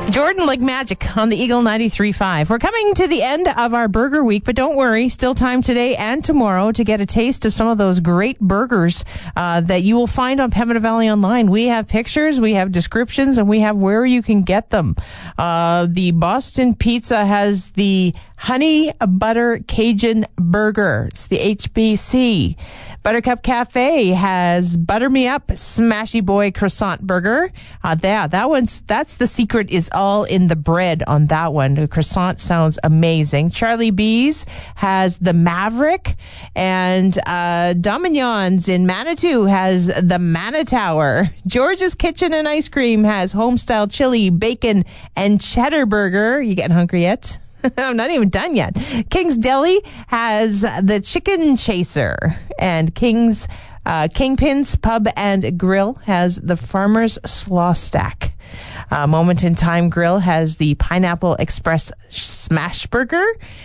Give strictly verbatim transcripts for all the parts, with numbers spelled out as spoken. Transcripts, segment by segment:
Jordan like magic on the Eagle ninety-three point five. We're coming to the end of our burger week, but don't worry, still time today and tomorrow to get a taste of some of those great burgers uh, that you will find on Pembina Valley Online. We have pictures, we have descriptions, and we have where you can get them. Uh, the Boston Pizza has the Honey Butter Cajun Burger. It's the H B C. Buttercup Cafe has Butter Me Up Smashy Boy Croissant Burger. Uh, that, that one's, that's the secret is all in the bread on that one. The croissant sounds amazing. Charlie B's has the Maverick, and uh, Domignon's in Manitou has the Manitower. George's Kitchen and Ice Cream has Homestyle Chili, Bacon, and Cheddar Burger. You getting hungry yet? I'm not even done yet. King's Deli has the Chicken Chaser, and King's uh, Kingpin's Pub and Grill has the Farmer's Slaw Stack. Uh, Moment in Time Grill has the Pineapple Express Smash Burger.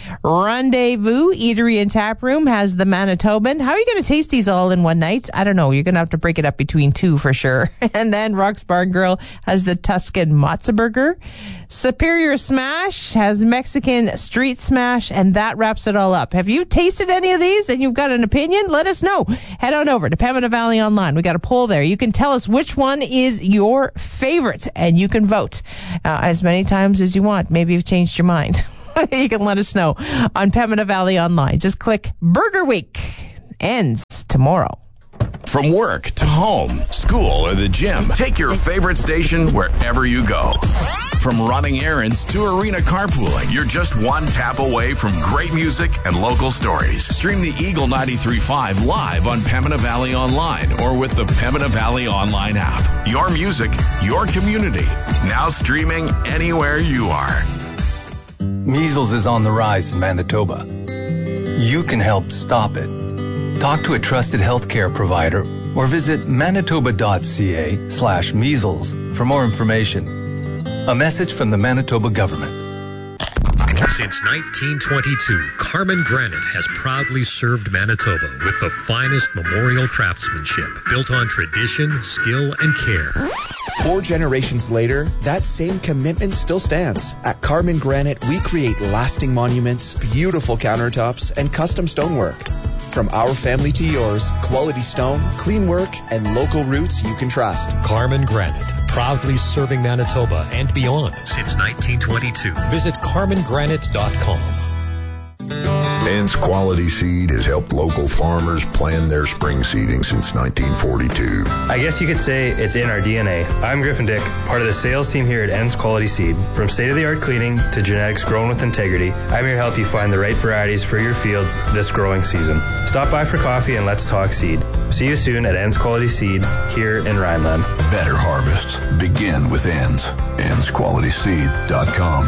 Rendezvous Eatery and Tap Room has the Manitoban. How are you going to taste these all in one night? I don't know. You're going to have to break it up between two for sure. And then Rock's Bar and Grill has the Tuscan Matzo Burger. Superior Smash has Mexican Street Smash, and that wraps it all up. Have you tasted any of these and you've got an opinion? Let us know. Head on over to Pembina Valley Online. We got a poll there. You can tell us which one is your favorite, and you can vote uh, as many times as you want. Maybe you've changed your mind. You can let us know on Pembina Valley Online. Just click Burger Week. Ends tomorrow. From work to home, school, or the gym, take your favorite station wherever you go. From running errands to arena carpooling, you're just one tap away from great music and local stories. Stream the Eagle ninety-three point five live on Pembina Valley Online or with the Pembina Valley Online app. Your music, your community. Now streaming anywhere you are. Measles is on the rise in Manitoba. You can help stop it. Talk to a trusted healthcare provider or visit manitoba.ca slash measles for more information. A message from the Manitoba government. Since nineteen twenty-two, Carmen Granite has proudly served Manitoba with the finest memorial craftsmanship built on tradition, skill, and care. Four generations later, that same commitment still stands. At Carmen Granite, we create lasting monuments, beautiful countertops, and custom stonework. From our family to yours, quality stone, clean work, and local roots you can trust. Carmen Granite, proudly serving Manitoba and beyond since nineteen twenty-two. Visit carmen granite dot com. Ends Quality Seed has helped local farmers plan their spring seeding since nineteen forty-two. I guess you could say it's in our D N A. I'm Griffin Dick, part of the sales team here at Ends Quality Seed. From state-of-the-art cleaning to genetics grown with integrity, I'm here to help you find the right varieties for your fields this growing season. Stop by for coffee and let's talk seed. See you soon at Ends Quality Seed here in Rhineland. Better harvests begin with Ends. ends quality seed dot com.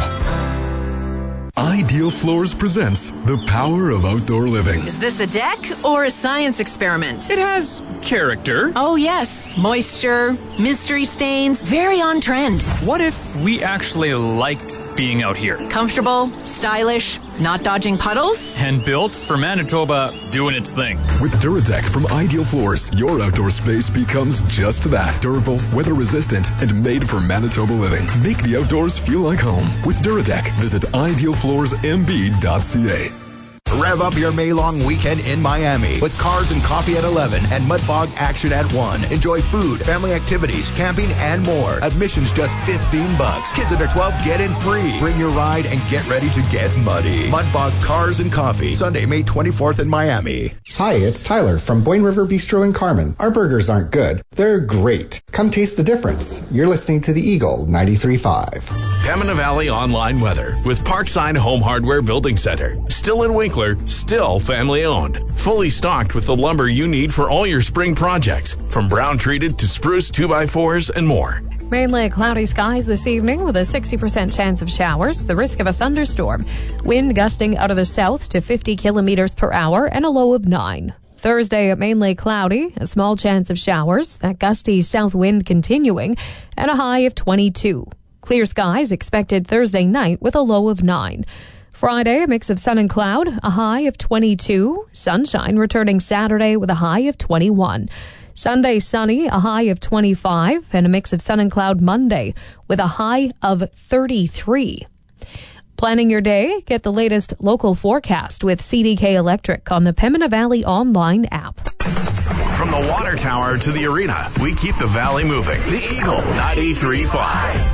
Ideal Floors presents The Power of Outdoor Living. Is this a deck or a science experiment? It has character. Oh, yes. Moisture, mystery stains, very on trend. What if we actually liked being out here? Comfortable, stylish, not dodging puddles? And built for Manitoba doing its thing. With Duradeck from Ideal Floors, your outdoor space becomes just that. Durable, weather-resistant, and made for Manitoba living. Make the outdoors feel like home. With Duradeck, visit ideal floors m b dot c a. Rev up your May-long weekend in Miami with Cars and Coffee at eleven and Mudbog Action at one. Enjoy food, family activities, camping, and more. Admission's just fifteen bucks. Kids under twelve get in free. Bring your ride and get ready to get muddy. Mudbog Cars and Coffee, Sunday, May twenty-fourth in Miami. Hi, it's Tyler from Boyne River Bistro in Carmen. Our burgers aren't good. They're great. Come taste the difference. You're listening to the Eagle ninety-three point five. Pembina Valley Online weather with Parkside Home Hardware Building Center. Still in Winkler, still family owned. Fully stocked with the lumber you need for all your spring projects, from brown treated to spruce two by fours and more. Mainly cloudy skies this evening with a sixty percent chance of showers, the risk of a thunderstorm. Wind gusting out of the south to fifty kilometers per hour and a low of nine. Thursday, mainly cloudy, a small chance of showers, that gusty south wind continuing, and a high of twenty-two. Clear skies expected Thursday night with a low of nine. Friday, a mix of sun and cloud, a high of twenty-two. Sunshine returning Saturday with a high of twenty-one. Sunday, sunny, a high of twenty-five, and a mix of sun and cloud Monday with a high of thirty-three. Planning your day? Get the latest local forecast with C D K Electric on the Pembina Valley online app. From the water tower to the arena, we keep the valley moving. The Eagle ninety-three point five.